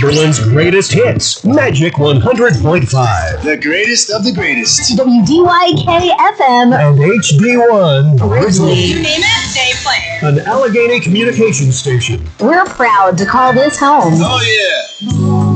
Berlin's greatest hits, Magic 100.5. The greatest of the greatest. WDYK-FM. And HD1 Grizzly. You name it, they play it. An Allegheny communications station. We're proud to call this home. Oh, yeah.